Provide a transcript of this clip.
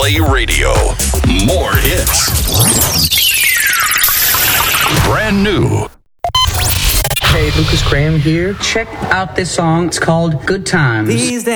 Play Radio. More hits. Brand new. Hey, Lucas Graham here. Check out this song. It's called Good Times.